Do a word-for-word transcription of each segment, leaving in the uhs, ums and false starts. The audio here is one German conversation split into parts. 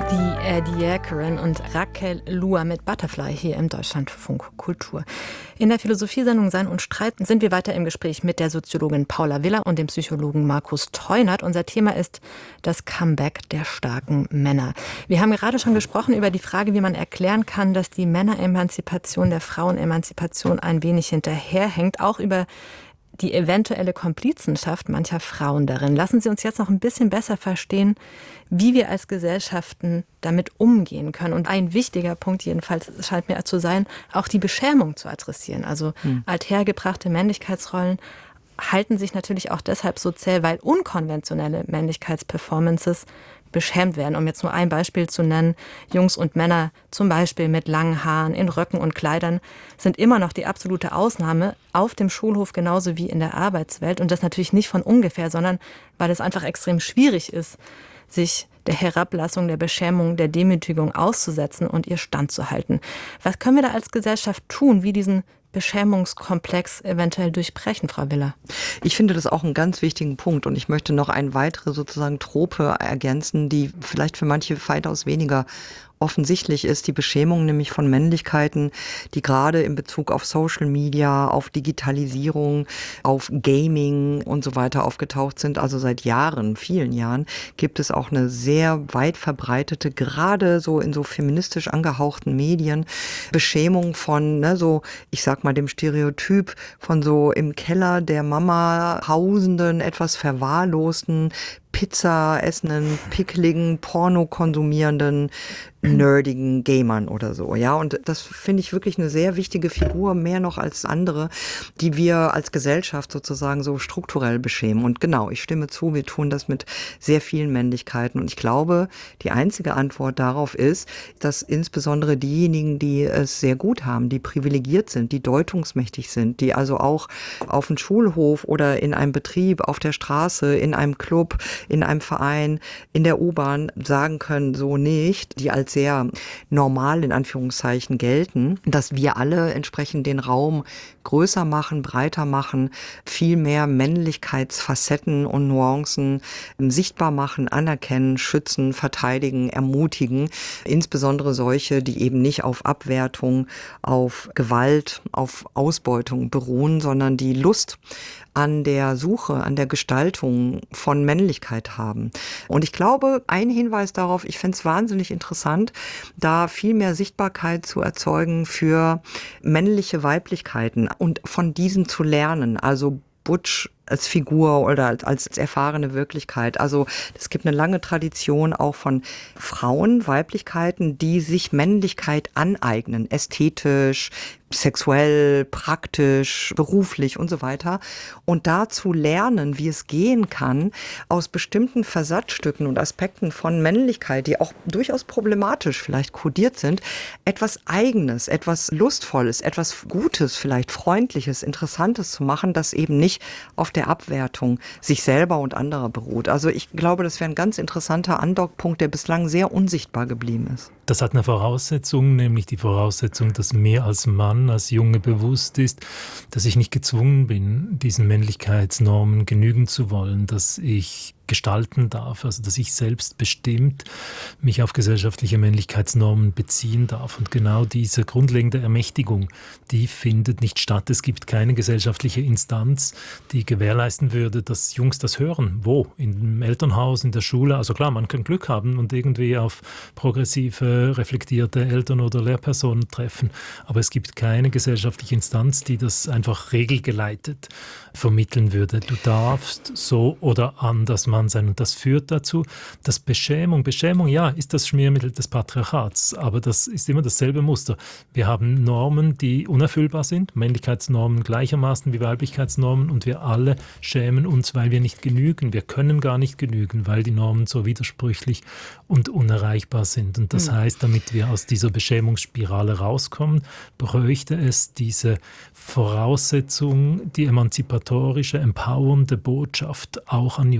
Die Eddie Karen und Raquel Lua mit Butterfly hier im Deutschlandfunk Kultur. In der Philosophiesendung Sein und Streit sind wir weiter im Gespräch mit der Soziologin Paula Willer und dem Psychologen Markus Teunert. Unser Thema ist das Comeback der starken Männer. Wir haben gerade schon gesprochen über die Frage, wie man erklären kann, dass die Männeremanzipation der Frauenemanzipation ein wenig hinterherhängt, auch über die eventuelle Komplizenschaft mancher Frauen darin. Lassen Sie uns jetzt noch ein bisschen besser verstehen, wie wir als Gesellschaften damit umgehen können. Und ein wichtiger Punkt jedenfalls scheint mir zu sein, auch die Beschämung zu adressieren. Also hm. althergebrachte Männlichkeitsrollen halten sich natürlich auch deshalb so zäh, weil unkonventionelle Männlichkeitsperformances beschämt werden. Um jetzt nur ein Beispiel zu nennen, Jungs und Männer, zum Beispiel mit langen Haaren, in Röcken und Kleidern, sind immer noch die absolute Ausnahme auf dem Schulhof genauso wie in der Arbeitswelt. Und das natürlich nicht von ungefähr, sondern weil es einfach extrem schwierig ist, sich der Herablassung, der Beschämung, der Demütigung auszusetzen und ihr standzuhalten. Was können wir da als Gesellschaft tun, wie diesen Beschämungskomplex eventuell durchbrechen, Frau Willer? Ich finde das auch einen ganz wichtigen Punkt und ich möchte noch eine weitere sozusagen Trope ergänzen, die vielleicht für manche weitaus weniger offensichtlich ist, die Beschämung nämlich von Männlichkeiten, die gerade in Bezug auf Social Media, auf Digitalisierung, auf Gaming und so weiter aufgetaucht sind. Also seit Jahren, vielen Jahren, gibt es auch eine sehr weit verbreitete, gerade so in so feministisch angehauchten Medien, Beschämung von, ne, so, ich sag mal, dem Stereotyp von so im Keller der Mama hausenden, etwas verwahrlosten, Pizza essenden, pickligen, Porno konsumierenden, nerdigen Gamern oder so, ja. Und das finde ich wirklich eine sehr wichtige Figur, mehr noch als andere, die wir als Gesellschaft sozusagen so strukturell beschämen. Und genau, ich stimme zu, wir tun das mit sehr vielen Männlichkeiten. Und ich glaube, die einzige Antwort darauf ist, dass insbesondere diejenigen, die es sehr gut haben, die privilegiert sind, die deutungsmächtig sind, die also auch auf dem Schulhof oder in einem Betrieb, auf der Straße, in einem Club, in einem Verein, in der U-Bahn sagen können, so nicht, die als sehr normal in Anführungszeichen gelten, dass wir alle entsprechend den Raum größer machen, breiter machen, viel mehr Männlichkeitsfacetten und Nuancen sichtbar machen, anerkennen, schützen, verteidigen, ermutigen, insbesondere solche, die eben nicht auf Abwertung, auf Gewalt, auf Ausbeutung beruhen, sondern die Lust an der Suche, an der Gestaltung von Männlichkeit haben. Und ich glaube, ein Hinweis darauf, ich fände es wahnsinnig interessant, da viel mehr Sichtbarkeit zu erzeugen für männliche Weiblichkeiten und von diesen zu lernen. Also Butch als Figur oder als, als erfahrene Wirklichkeit. Also es gibt eine lange Tradition auch von Frauen, Weiblichkeiten, die sich Männlichkeit aneignen, ästhetisch, sexuell, praktisch, beruflich und so weiter. Und dazu lernen, wie es gehen kann, aus bestimmten Versatzstücken und Aspekten von Männlichkeit, die auch durchaus problematisch vielleicht kodiert sind, etwas Eigenes, etwas Lustvolles, etwas Gutes, vielleicht Freundliches, Interessantes zu machen, das eben nicht auf der Abwertung sich selber und anderer beruht. Also ich glaube, das wäre ein ganz interessanter Andockpunkt, der bislang sehr unsichtbar geblieben ist. Das hat eine Voraussetzung, nämlich die Voraussetzung, dass mir als Mann, als Junge bewusst ist, dass ich nicht gezwungen bin, diesen Männlichkeitsnormen genügen zu wollen, dass ich gestalten darf, also dass ich selbst bestimmt mich auf gesellschaftliche Männlichkeitsnormen beziehen darf. Und genau diese grundlegende Ermächtigung, die findet nicht statt. Es gibt keine gesellschaftliche Instanz, die gewährleisten würde, dass Jungs das hören. Wo? Im Elternhaus, in der Schule? Also klar, man kann Glück haben und irgendwie auf progressive, reflektierte Eltern oder Lehrpersonen treffen. Aber es gibt keine gesellschaftliche Instanz, die das einfach regelgeleitet vermitteln würde. Du darfst so oder anders Mann sein. Und das führt dazu, dass Beschämung, Beschämung, ja, ist das Schmiermittel des Patriarchats, aber das ist immer dasselbe Muster. Wir haben Normen, die unerfüllbar sind, Männlichkeitsnormen gleichermaßen wie Weiblichkeitsnormen, und wir alle schämen uns, weil wir nicht genügen. Wir können gar nicht genügen, weil die Normen so widersprüchlich und unerreichbar sind. Und das mhm. heißt, damit wir aus dieser Beschämungsspirale rauskommen, bräuchte es diese Voraussetzung, die emanzipatorische, empowernde Botschaft auch an Jungs.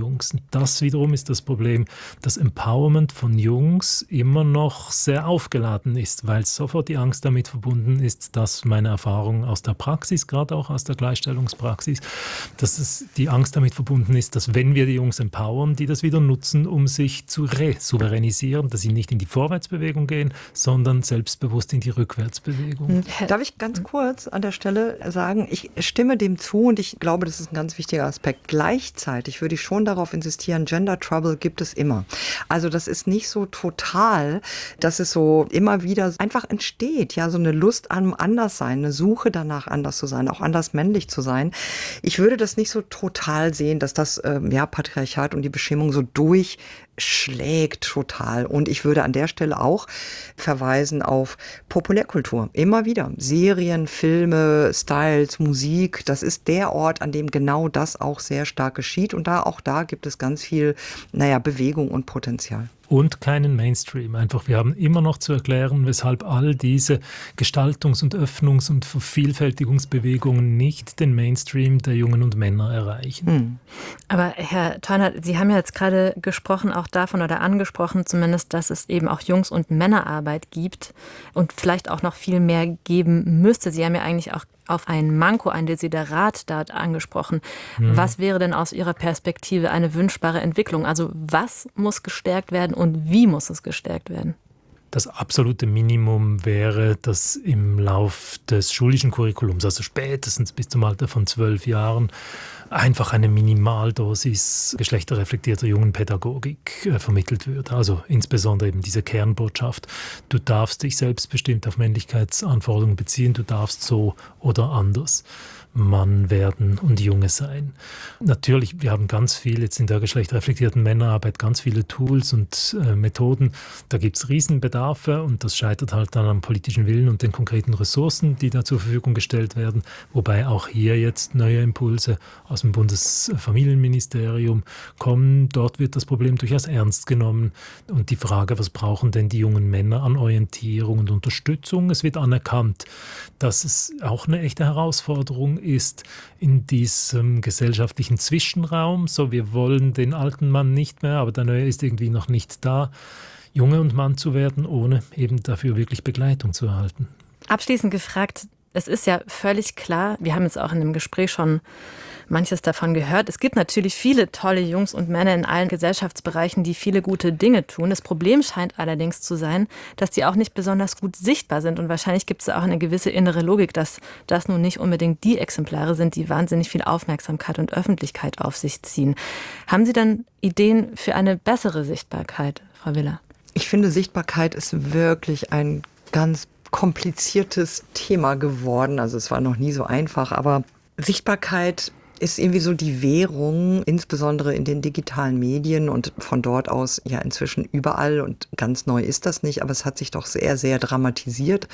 das wiederum ist das Problem, dass Empowerment von Jungs immer noch sehr aufgeladen ist, weil sofort die Angst damit verbunden ist, dass meine Erfahrung aus der Praxis, gerade auch aus der Gleichstellungspraxis, dass es die Angst damit verbunden ist, dass wenn wir die Jungs empowern, die das wieder nutzen, um sich zu resouveränisieren, dass sie nicht in die Vorwärtsbewegung gehen, sondern selbstbewusst in die Rückwärtsbewegung. Darf ich ganz kurz an der Stelle sagen, ich stimme dem zu und ich glaube, das ist ein ganz wichtiger Aspekt. Gleichzeitig würde ich schon darauf insistieren, Gender Trouble gibt es immer. Also das ist nicht so total, dass es so immer wieder einfach entsteht, ja, so eine Lust am Anderssein, eine Suche danach, anders zu sein, auch anders männlich zu sein. Ich würde das nicht so total sehen, dass das ähm, ja, Patriarchat und die Beschämung so durchschlägt total. Und ich würde an der Stelle auch verweisen auf Populärkultur. Immer wieder. Serien, Filme, Styles, Musik. Das ist der Ort, an dem genau das auch sehr stark geschieht. Und da auch da gibt es ganz viel, naja, Bewegung und Potenzial. Und keinen Mainstream. Einfach, wir haben immer noch zu erklären, weshalb all diese Gestaltungs- und Öffnungs- und Vervielfältigungsbewegungen nicht den Mainstream der Jungen und Männer erreichen. Hm. Aber Herr Teunert, Sie haben ja jetzt gerade gesprochen, auch davon oder angesprochen zumindest, dass es eben auch Jungs- und Männerarbeit gibt und vielleicht auch noch viel mehr geben müsste. Sie haben ja eigentlich auch auf ein Manko, ein Desiderat dort angesprochen. Hm. Was wäre denn aus Ihrer Perspektive eine wünschbare Entwicklung? Also was muss gestärkt werden und wie muss es gestärkt werden? Das absolute Minimum wäre, dass im Lauf des schulischen Curriculums, also spätestens bis zum Alter von zwölf Jahren, einfach eine Minimaldosis geschlechterreflektierter Jungenpädagogik äh, vermittelt wird. Also insbesondere eben diese Kernbotschaft. Du darfst dich selbstbestimmt auf Männlichkeitsanforderungen beziehen, du darfst so oder anders Mann werden und Junge sein. Natürlich, wir haben ganz viel jetzt in der geschlechterreflektierten Männerarbeit, ganz viele Tools und äh, Methoden. Da gibt es Riesenbedarfe und das scheitert halt dann am politischen Willen und den konkreten Ressourcen, die da zur Verfügung gestellt werden. Wobei auch hier jetzt neue Impulse aus dem Bundesfamilienministerium kommen. Dort wird das Problem durchaus ernst genommen. Und die Frage, was brauchen denn die jungen Männer an Orientierung und Unterstützung? Es wird anerkannt, dass es auch eine echte Herausforderung ist in diesem gesellschaftlichen Zwischenraum. So, wir wollen den alten Mann nicht mehr, aber der neue ist irgendwie noch nicht da. Junge und Mann zu werden, ohne eben dafür wirklich Begleitung zu erhalten. Abschließend gefragt, es ist ja völlig klar, wir haben jetzt auch in dem Gespräch schon manches davon gehört. Es gibt natürlich viele tolle Jungs und Männer in allen Gesellschaftsbereichen, die viele gute Dinge tun. Das Problem scheint allerdings zu sein, dass die auch nicht besonders gut sichtbar sind. Und wahrscheinlich gibt es auch eine gewisse innere Logik, dass das nun nicht unbedingt die Exemplare sind, die wahnsinnig viel Aufmerksamkeit und Öffentlichkeit auf sich ziehen. Haben Sie dann Ideen für eine bessere Sichtbarkeit, Frau Willer? Ich finde, Sichtbarkeit ist wirklich ein ganz kompliziertes Thema geworden. Also es war noch nie so einfach, aber Sichtbarkeit ist irgendwie so die Währung, insbesondere in den digitalen Medien und von dort aus ja inzwischen überall, und ganz neu ist das nicht, aber es hat sich doch sehr, sehr dramatisiert.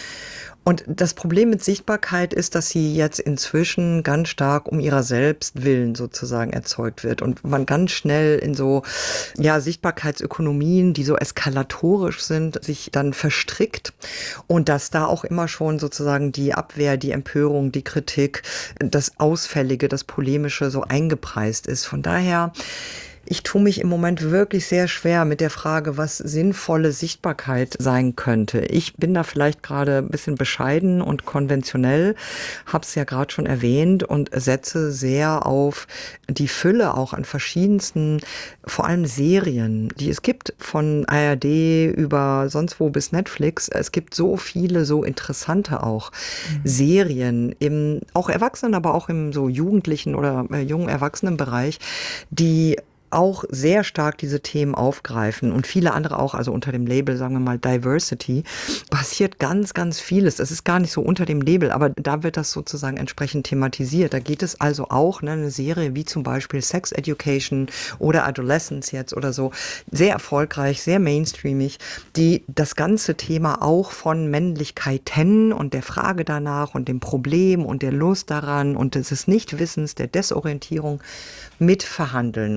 Und das Problem mit Sichtbarkeit ist, dass sie jetzt inzwischen ganz stark um ihrer selbst willen sozusagen erzeugt wird und man ganz schnell in so ja Sichtbarkeitsökonomien, die so eskalatorisch sind, sich dann verstrickt und dass da auch immer schon sozusagen die Abwehr, die Empörung, die Kritik, das Ausfällige, das Polemische so eingepreist ist. Von daher ich tue mich im Moment wirklich sehr schwer mit der Frage, was sinnvolle Sichtbarkeit sein könnte. Ich bin da vielleicht gerade ein bisschen bescheiden und konventionell, habe es ja gerade schon erwähnt und setze sehr auf die Fülle auch an verschiedensten, vor allem Serien, die es gibt, von A R D über sonst wo bis Netflix. Es gibt so viele, so interessante auch mhm. Serien, im, auch Erwachsenen, aber auch im so jugendlichen oder äh, jungen Erwachsenenbereich, die auch sehr stark diese Themen aufgreifen und viele andere auch, also unter dem Label, sagen wir mal, Diversity, passiert ganz, ganz vieles. Das ist gar nicht so unter dem Label, aber da wird das sozusagen entsprechend thematisiert. Da geht es also auch, ne, eine Serie wie zum Beispiel Sex Education oder Adolescence jetzt oder so, sehr erfolgreich, sehr mainstreamig, die das ganze Thema auch von Männlichkeiten und der Frage danach und dem Problem und der Lust daran und des Nichtwissens, der Desorientierung mitverhandeln. Und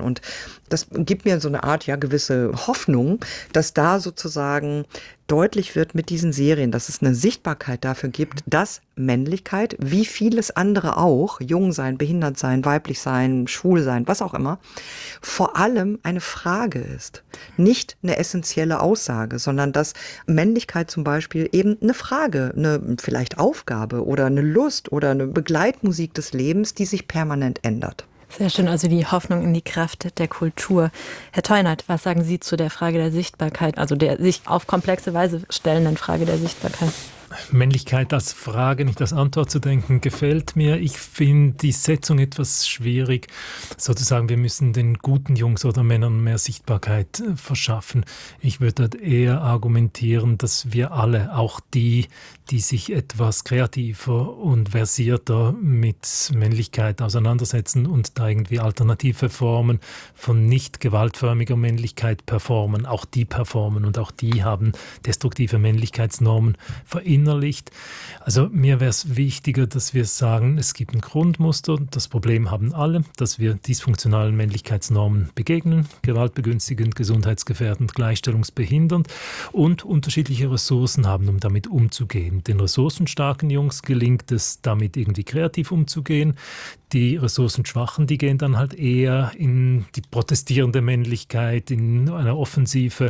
das gibt mir so eine Art, ja, gewisse Hoffnung, dass da sozusagen deutlich wird mit diesen Serien, dass es eine Sichtbarkeit dafür gibt, dass Männlichkeit, wie vieles andere auch, jung sein, behindert sein, weiblich sein, schwul sein, was auch immer, vor allem eine Frage ist. Nicht eine essentielle Aussage, sondern dass Männlichkeit zum Beispiel eben eine Frage, eine vielleicht Aufgabe oder eine Lust oder eine Begleitmusik des Lebens, die sich permanent ändert. Sehr schön, also die Hoffnung in die Kraft der Kultur. Herr Teunert, was sagen Sie zu der Frage der Sichtbarkeit, also der sich auf komplexe Weise stellenden Frage der Sichtbarkeit? Männlichkeit als Frage, nicht als Antwort zu denken, gefällt mir. Ich finde die Setzung etwas schwierig. Sozusagen, wir müssen den guten Jungs oder Männern mehr Sichtbarkeit äh, verschaffen. Ich würde eher argumentieren, dass wir alle, auch die, die sich etwas kreativer und versierter mit Männlichkeit auseinandersetzen und da irgendwie alternative Formen von nicht gewaltförmiger Männlichkeit performen, auch die performen und auch die haben destruktive Männlichkeitsnormen verinnerlicht. Also mir wäre es wichtiger, dass wir sagen, es gibt ein Grundmuster, das Problem haben alle, dass wir dysfunktionalen Männlichkeitsnormen begegnen, gewaltbegünstigend, gesundheitsgefährdend, gleichstellungsbehindernd und unterschiedliche Ressourcen haben, um damit umzugehen. Den ressourcenstarken Jungs gelingt es, damit irgendwie kreativ umzugehen. Die ressourcenschwachen, die gehen dann halt eher in die protestierende Männlichkeit, in eine offensive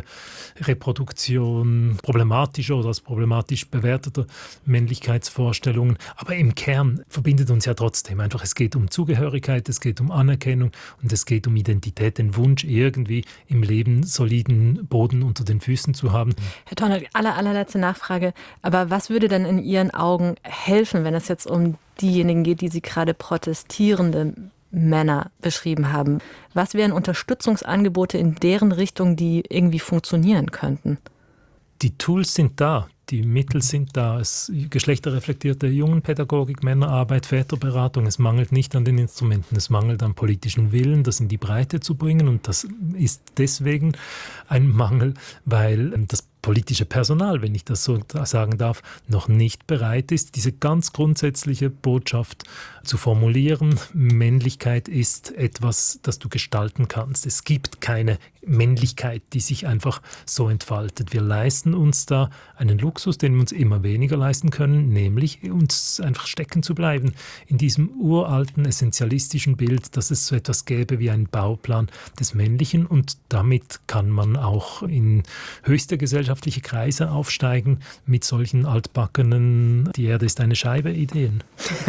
Reproduktion problematischer oder als problematisch bewerteter Männlichkeitsvorstellungen. Aber im Kern verbindet uns ja trotzdem einfach, es geht um Zugehörigkeit, es geht um Anerkennung und es geht um Identität, den Wunsch, irgendwie im Leben soliden Boden unter den Füßen zu haben. Herr Teunert, aller, allerletzte Nachfrage. Aber was würde denn in Ihren Augen helfen, wenn es jetzt um diejenigen geht, die Sie gerade protestierende Männer beschrieben haben? Was wären Unterstützungsangebote in deren Richtung, die irgendwie funktionieren könnten? Die Tools sind da. Die Mittel sind da. Es geschlechterreflektierte Jungenpädagogik, Männerarbeit, Väterberatung. Es mangelt nicht an den Instrumenten. Es mangelt am politischen Willen, das in die Breite zu bringen. Und das ist deswegen ein Mangel, weil das politische Personal, wenn ich das so sagen darf, noch nicht bereit ist, diese ganz grundsätzliche Botschaft zu formulieren. Männlichkeit ist etwas, das du gestalten kannst. Es gibt keine Männlichkeit, die sich einfach so entfaltet. Wir leisten uns da einen Luxus, den wir uns immer weniger leisten können, nämlich uns einfach stecken zu bleiben in diesem uralten, essentialistischen Bild, dass es so etwas gäbe wie einen Bauplan des Männlichen und damit kann man auch in höchste gesellschaftliche Kreise aufsteigen mit solchen altbackenen, die Erde ist eine Scheibe Ideen.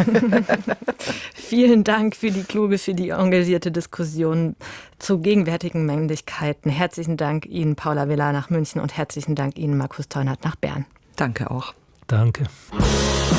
Vielen Dank für die kluge, für die engagierte Diskussion zu gegenwärtigen Männlichkeiten. Herzlichen Dank Ihnen, Paula Villa nach München und herzlichen Dank Ihnen, Markus Teunert nach Bern. Danke auch. Danke.